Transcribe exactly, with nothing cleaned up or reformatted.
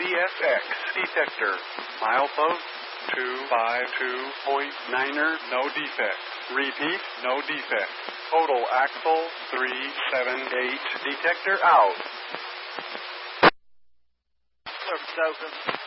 S X detector. Milepost two five two point niner, no defect. Repeat, no defect. Total axle three seven eight, detector out. Service Delta.